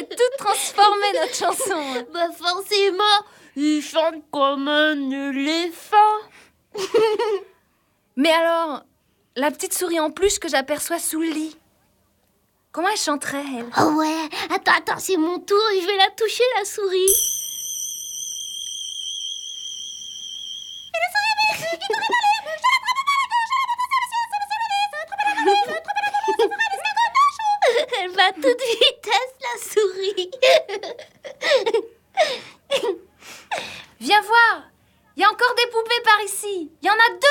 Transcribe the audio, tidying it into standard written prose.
c'est tout transformé notre chanson. Bah forcément, il chante comme un éléphant. Mais alors, la petite souris en peluche que j'aperçois sous le lit, comment elle chanterait, elle? Oh ouais, attends, c'est mon tour, je vais la toucher, la souris. Elle va à toute vitesse, la souris. Viens voir, il y a encore des poupées par ici. Il y en a 2.